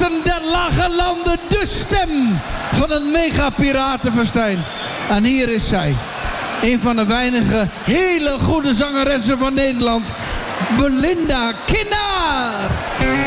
Maarten der Lage Landen, de stem van het mega-piratenfestijn. En hier is zij. Een van de weinige hele goede zangeressen van Nederland. Belinda Kinnaar.